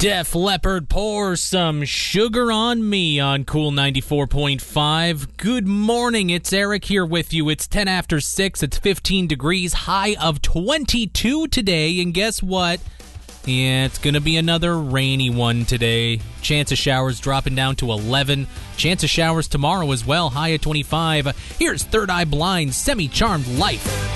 Def Leppard, Pour Some Sugar on Me on Cool 94.5. Good morning, it's Eric here with you. It's 10 after 6, it's 15 degrees, high of 22 today, and guess what? Yeah, it's going to be another rainy one today. Chance of showers dropping down to 11. Chance of showers tomorrow as well, high of 25. Here's Third Eye Blind, Semi-Charmed Life.